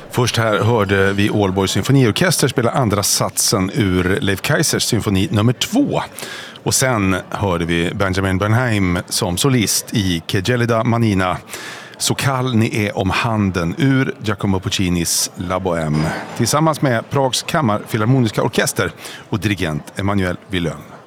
Först här hörde vi Aalborgs symfoniorkester spela andra satsen ur Leif Kaisers symfoni nummer 2. Och sen hörde vi Benjamin Bernheim som solist i Che gelida manina, Så kall ni är om handen ur Giacomo Puccinis La Bohème tillsammans med Prags kammarfilharmoniska orkester och dirigent Emanuel Villön.